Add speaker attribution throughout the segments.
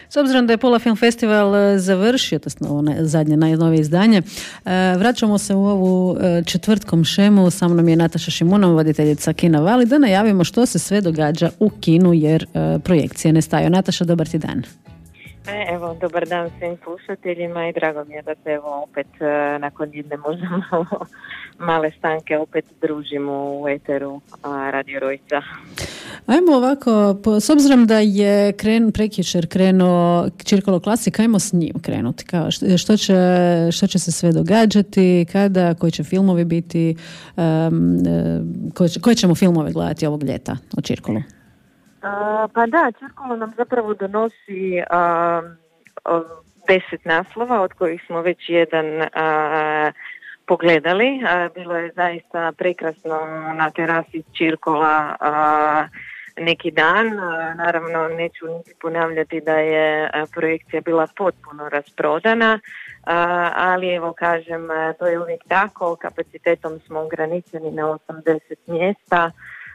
Speaker 1: S obzirom da je Pula Film Festival završio, to je ovo zadnje, najnovije izdanje, vraćamo se u ovu četvrtkom šemu. Sa mnom je Nataša Šimunov, voditeljica Kina Vali, da najavimo što se sve događa u kinu, jer projekcije ne staju. Nataša, dobar ti dan.
Speaker 2: Evo, dobar dan svim slušateljima i drago mi je da se evo opet nakon jedne možda male stanke opet družimo u eteru Radio Rojca.
Speaker 1: Ajmo ovako, s obzirom da je prekjučer krenuo Circolo Classic, ajmo s njim krenuti. Što će se sve događati, kada, koji će filmovi biti, koje ćemo filmove gledati ovog ljeta o Circolu?
Speaker 2: Pa da, Circolo nam zapravo donosi 10 naslova, od kojih smo već jedan pogledali. Bilo je zaista prekrasno na terasi Circola neki dan. Naravno, neću niti ponavljati da je projekcija bila potpuno rasprodana, ali evo kažem, to je uvijek tako. Kapacitetom smo ograničeni na 80 mjesta.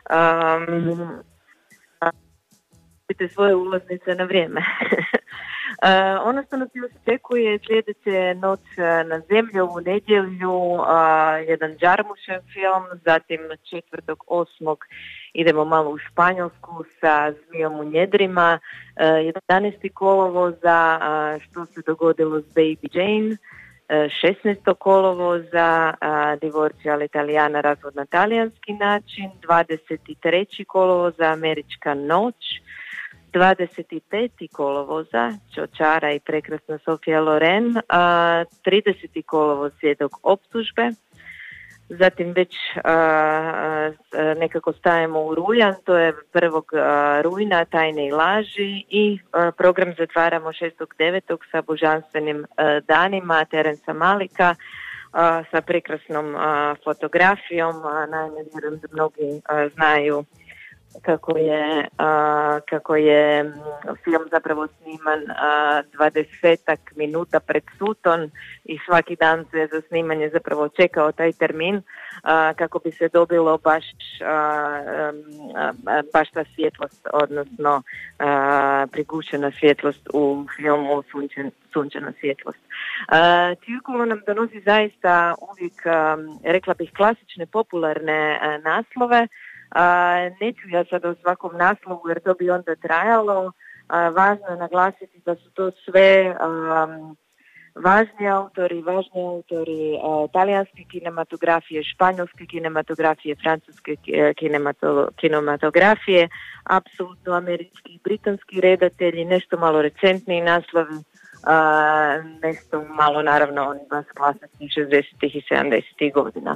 Speaker 2: Svoje ulaznice na vrijeme. Ono što nas još očekuje sljedeće Noć na zemlju u nedjelju, jedan Jarmušev film, zatim 4.8. idemo malo u Španjolsku sa Zmijom u njedrima, 11. kolovoza Što se dogodilo s Baby Jane, 16. kolovoza Divorcio all'Italiana, razvod na talijanski način, 23. kolovoza Američka noć, 25. kolovoza Čočara i prekrasna Sofija Loren, 30. kolovoz Svjedok optužbe, zatim već nekako stajemo u rujan, to je 1. rujna Tajne i laži i program zatvaramo 6.9. sa božanstvenim danima Terensa Malika, sa prekrasnom fotografijom. Naime, vjerujem da mnogi znaju kako je film zapravo sniman 20 minuta pred Suton i svaki dan se za snimanje zapravo čekao taj termin kako bi se dobilo baš ta svjetlost, odnosno prigušena svjetlost u filmu Sunčana svjetlost. Circolo nam donosi zaista uvijek, rekla bih, klasične popularne naslove. Neću ja sada o svakom naslovu jer to bi onda trajalo. Važno je naglasiti da su to sve važni autori talijanske kinematografije, španjolske kinematografije, francuske kinematografije, apsolutno američki i britanski redatelji, nešto malo recentniji naslovi, nešto malo naravno oni baš klasični 60. i 70. godina.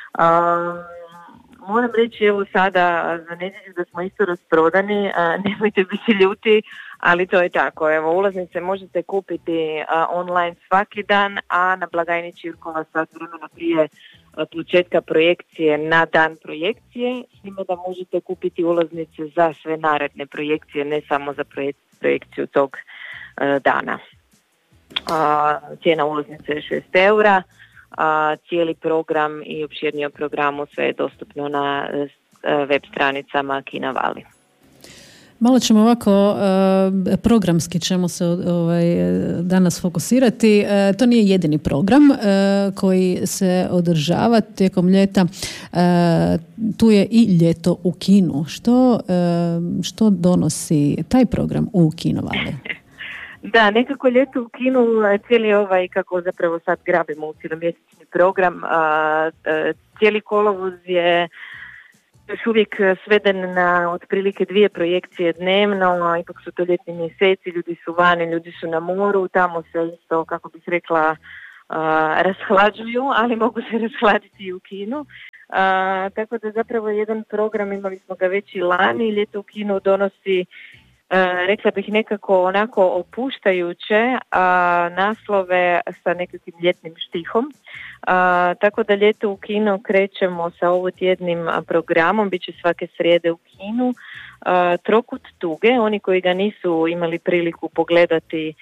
Speaker 2: Moram reći evo sada za nedjelju da smo isto rasprodani, nemojte biti ljuti, ali to je tako. Evo, ulaznice možete kupiti online svaki dan, a na blagajni Circola sat vremena prije početka projekcije na dan projekcije, s time da možete kupiti ulaznice za sve naredne projekcije, ne samo za projekciju tog dana. Cijena ulaznice je 6 eura. Cijeli program i opširnije o programu sve je dostupno na web stranicama Kina Vali.
Speaker 1: Malo ćemo ovako, programski ćemo se danas fokusirati. To nije jedini program koji se održava tijekom ljeta. Tu je i ljeto u kinu. Što donosi taj program u Kino Vali?
Speaker 2: Da, nekako ljeto u kinu, cijeli kako zapravo sad grabimo u cijelomjesečni program, cijeli kolovoz je još uvijek sveden na otprilike 2 projekcije dnevno, ipak su to ljetni mjeseci, ljudi su vani, ljudi su na moru, tamo se isto, kako bih rekla, rashlađuju, ali mogu se rashladiti i u kinu. Tako da zapravo jedan program, imali smo ga već i lani, ljeto u kinu donosi rekla bih nekako onako opuštajuće naslove sa nekakvim ljetnim štihom. Tako da ljeto u kino krećemo sa ovotjednim programom, bit će svake srijede u kinu. Trokut tuge, oni koji ga nisu imali priliku pogledati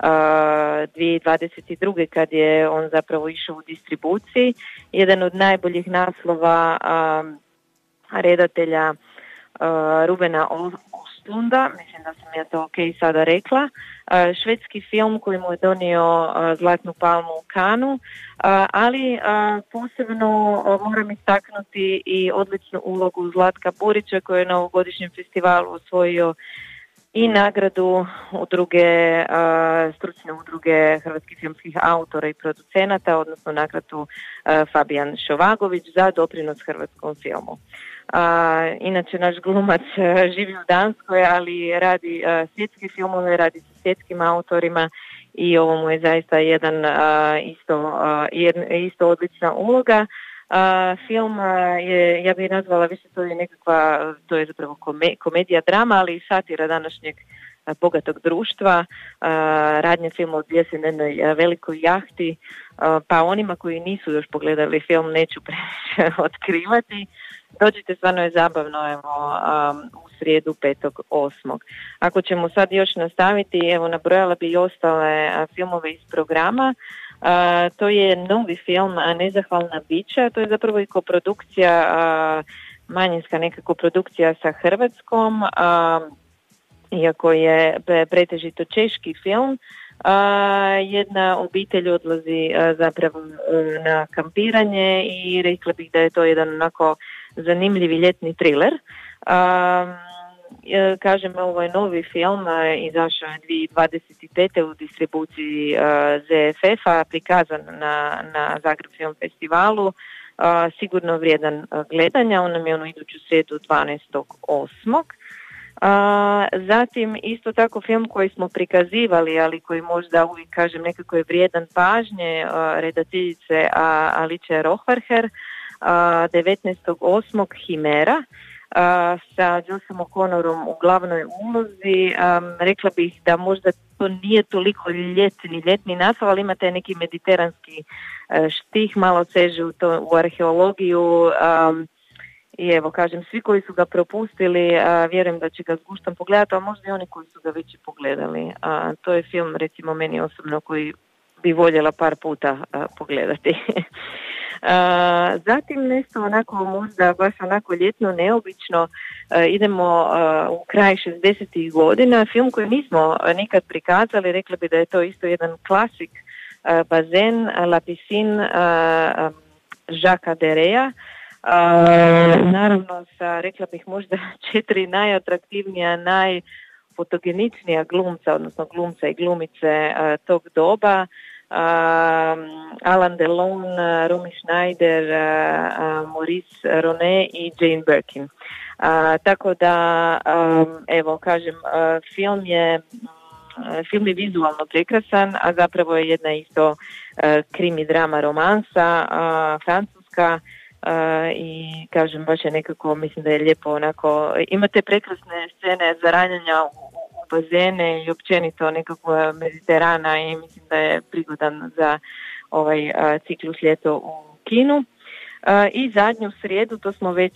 Speaker 2: 2022. kad je on zapravo išao u distribuciji, jedan od najboljih naslova redatelja Rubena Östlunda, mislim da sam ja to ok sada rekla, švedski film koji mu je donio Zlatnu palmu u Kanu, ali posebno moram istaknuti i odličnu ulogu Zlatka Burića koji je na ovogodišnjem festivalu osvojio i nagradu stručne udruge hrvatskih filmskih autora i producenata, odnosno nagradu Fabijan Šovagović za doprinos hrvatskom filmu. Inače, naš glumac živi u Danskoj, ali radi svjetske filmove, radi sa svjetskim autorima i ovo mu je zaista isto odlična uloga. Film je, ja bih nazvala više, to je zapravo komedija drama, ali i satira današnjeg bogatog društva. Radnje film odvija se na jednoj velikoj jahti, pa onima koji nisu još pogledali film neću previše otkrivati. Dođite, stvarno je zabavno, u srijedu 5.8. Ako ćemo sad još nastaviti, nabrojala bi i ostale filmove iz programa. To je novi film Nezahvalna bića, to je zapravo i koprodukcija, manjinska nekako produkcija sa Hrvatskom, iako je pretežito češki film. Jedna obitelj odlazi zapravo na kampiranje i rekla bih da je to jedan onako zanimljivi ljetni thriller. Kažem, ovo je novi film, izašao je 2025. u distribuciji ZFF-a, prikazan na Zagreb Film Festivalu, sigurno vrijedan gledanja, on nam je iduću srijedu 12.8. Zatim isto tako film koji smo prikazivali, ali koji možda uvijek kažem nekako je vrijedan pažnje, redateljice Alice Rohvarher, 19.8. Himera, sa Josem O'Connorom u glavnoj ulozi. Rekla bih da možda to nije toliko ljetni naslov, ali ima taj neki mediteranski štih, malo seže u arheologiju, i evo, kažem, svi koji su ga propustili, vjerujem da će ga s guštom pogledati, ali možda i oni koji su ga već i pogledali. To je film, recimo, meni osobno koji bi voljela par puta pogledati. Zatim nešto onako možda baš onako ljetno neobično, idemo u kraj 60-ih godina, film koji nismo nikad prikazali, rekla bi da je to isto jedan klasik, Bazen, La Piscine Jacques Dereya, naravno sa, rekla bih, možda 4 najatraktivnija, najfotogeničnija glumca, odnosno glumca i glumice tog doba, Alain Delon, Romy Schneider, Maurice Ronet i Jane Birkin. Tako da, evo, kažem, film je vizualno prekrasan, a zapravo je jedna isto krimi drama romansa, francuska, i kažem, baš je nekako, mislim da je lijepo onako, imate prekrasne scene za ranjanja u bazene i općenito nekako Mediterana i mislim da je prigodan za ovaj ciklus ljeto u kinu. I zadnju srijedu, to smo već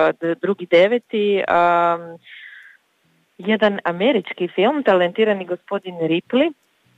Speaker 2: 2.9. Jedan američki film, Talentirani gospodin Ripley,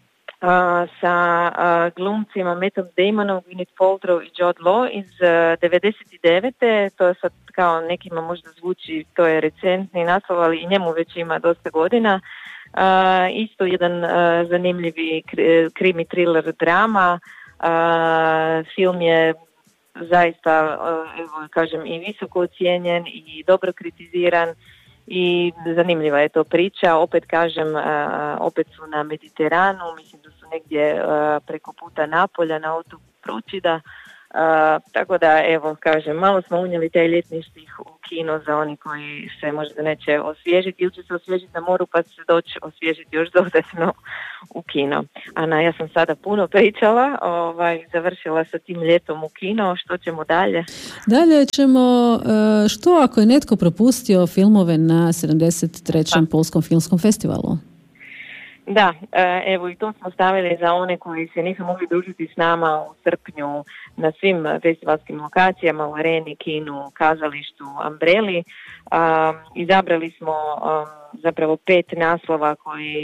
Speaker 2: sa glumcima Mattom Damonom, Gwyneth Paltrow i Jude Law iz 99. To je sad kao nekima možda zvuči, to je recentni naslov, ali i njemu već ima dosta godina. Isto jedan zanimljivi krimi thriller drama. Film je zaista, evo kažem, i visoko ocijenjen i dobro kritiziran i zanimljiva je to priča. Opet kažem, opet su na Mediteranu, mislim da su negdje preko puta Napolja na otoku Pročida. Tako da, evo, kažem, malo smo unijeli taj ljetni štih u kino za oni koji se možda neće osvježiti ili će se osvježiti na moru pa će se doći osvježiti još dodatno u kino. Ana, ja sam sada puno pričala, završila sa tim ljetom u kino, što ćemo dalje?
Speaker 1: Dalje ćemo, što ako je netko propustio filmove na 73. Polskom filmskom festivalu?
Speaker 2: Da, evo i to smo stavili za one koji se nisu mogli družiti s nama u srpnju na svim festivalskim lokacijama, u Areni, Kinu, Kazalištu, Umbrelli. Izabrali smo zapravo 5 naslova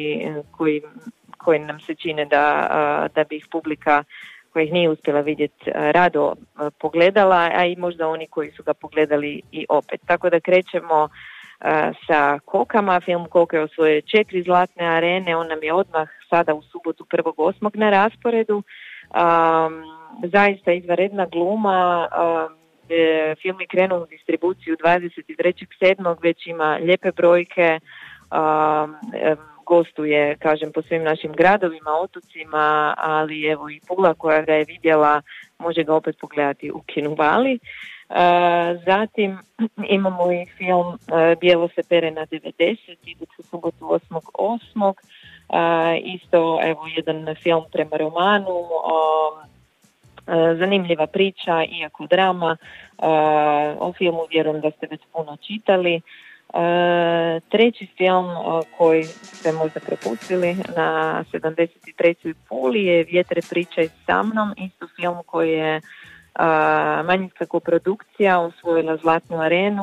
Speaker 2: koji nam se čine da bi ih publika koja ih nije uspjela vidjeti rado pogledala, a i možda oni koji su ga pogledali i opet. Tako da krećemo sa Kokama. Film Koke osvojio 4 zlatne arene, on nam je odmah sada u subotu 1.8. na rasporedu. Zaista izvanredna gluma. Film je krenuo u distribuciju 23.7. već ima lijepe brojke, gostuje, kažem, po svim našim gradovima, otocima, ali evo i Pula koja ga je vidjela može ga opet pogledati u kinu Vali. Zatim imamo i film Bijelo se pere na 90, iduću subotu 8.8. Isto evo jedan film prema romanu, zanimljiva priča, iako drama. O filmu vjerujem da ste već puno čitali. Treći film koji ste možda propustili na 73. Puli je Vjetre pričaj sa mnom, isto film koji je manjinska koprodukcija, osvojila zlatnu arenu.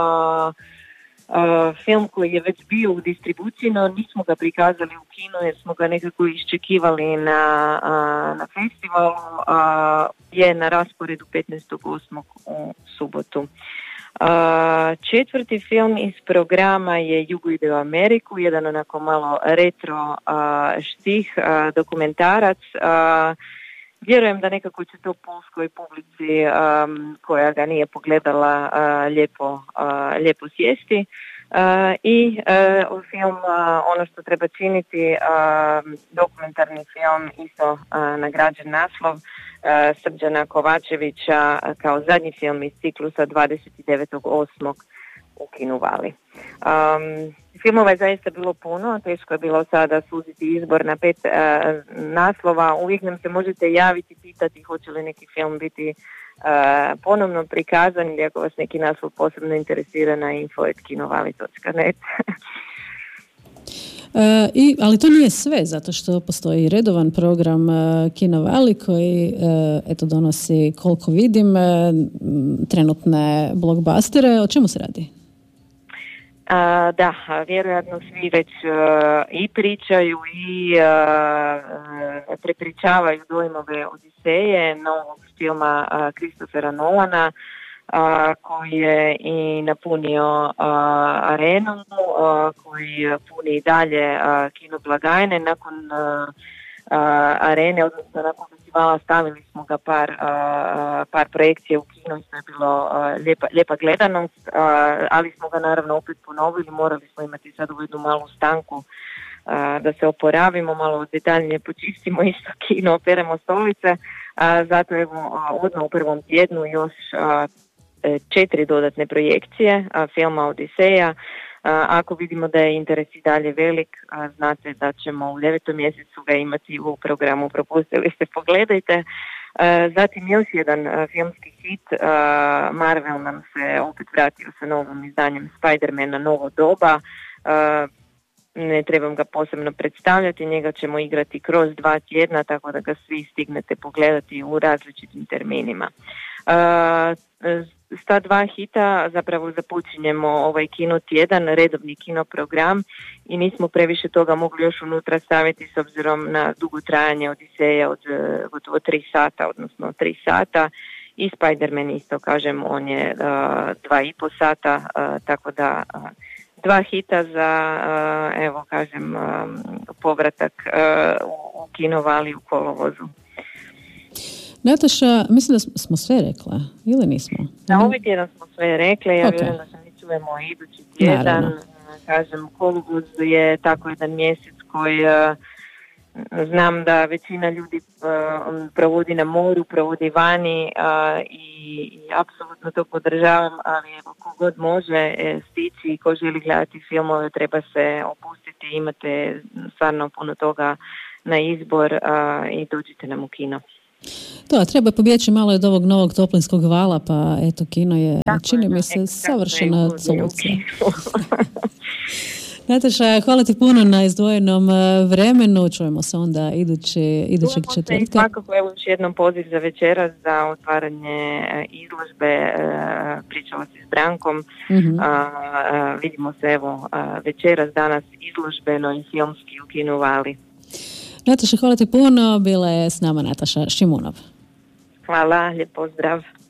Speaker 2: Film koji je već bio u distribuciji, no nismo ga prikazali u kinu jer smo ga nekako iščekivali na festivalu, je na rasporedu 15.8. u subotu. Četvrti film iz programa je Jugo ide u Ameriku, jedan onako malo retro štih, dokumentarac. Vjerujem da nekako će to polskoj publici koja ga nije pogledala lijepo sjesti. I film Ono što treba činiti, dokumentarni film, isto nagrađen naslov Srđana Kovačevića kao zadnji film iz ciklusa 29.8. u kinu Vali. Filmova je zaista bilo puno, teško je bilo sada suziti izbor na 5 naslova. Uvijek nam se možete javiti, pitati hoće li neki film biti ponovno prikazan ili ako vas neki naslov posebno interesira na info@kinovali.net.
Speaker 1: Ali to nije sve, zato što postoji redovan program Kino Vali koji donosi, koliko vidim, trenutne blockbustere. O čemu se radi?
Speaker 2: Da, vjerojatno svi već i pričaju i prepričavaju dojmove Odiseje, novog filma Christophera Nolana, koji je i napunio arenu, koji puni i dalje kino blagajne. Nakon arene, odnosno nakon festivala, stavili smo ga par projekcije u kino, što je bilo lijepa gledanost, ali smo ga naravno opet ponovili, morali smo imati sad u jednu malu stanku da se oporavimo, malo detaljnije počistimo isto kino, operemo stolice, zato evo odmah u prvom tjednu još 4 dodatne projekcije filma Odiseja. Ako vidimo da je interes i dalje velik, znate da ćemo u 9. mjesecu ga imati u programu, propustili ste, pogledajte. Zatim još jedan filmski hit, Marvel nam se opet vratio sa novim izdanjem Spider-mana Novo doba. Ne trebam ga posebno predstavljati, njega ćemo igrati kroz 2 tjedna, tako da ga svi stignete pogledati u različitim terminima. S ta 2 hita zapravo započinjemo ovaj kino tjedan, redovni kino program, i nismo previše toga mogli još unutra staviti s obzirom na dugo trajanje Odiseja od gotovo 3 sata, odnosno 3 sata, i Spider-Man isto, kažem, on je 2,5 sata, tako da 2 hita za, evo kažem, povratak u kino Vali u kolovozu.
Speaker 1: Nataša, mislim da smo sve rekla, ili nismo?
Speaker 2: Da, ovaj tjedan smo sve rekle, ja vjerujem da se mi čujemo idući tjedan. Naravno. Kažem, kolovoz je tako jedan mjesec koji znam da većina ljudi provodi na moru, provodi vani, i apsolutno to podržavam, ali evo, kogod može stići i ko želi gledati filmove, treba se opustiti, imate stvarno puno toga na izbor, i dođite nam u kino.
Speaker 1: To, treba pobjeći malo od ovog novog toplinskog vala, pa eto, kino je, čini mi se, savršena solucija. Nataša, hvala ti puno na izdvojenom vremenu, čujemo se onda idućeg četvrtka.
Speaker 2: Svakako, evo još jednom poziv za večeras za otvaranje izložbe, pričala si s Brankom, vidimo se evo večeras, danas izložbeno i filmski u kinu Vali.
Speaker 1: Nataša, hvala ti puno, bila je s nama Nataša Šimunov.
Speaker 2: Hvala, lijep pozdrav.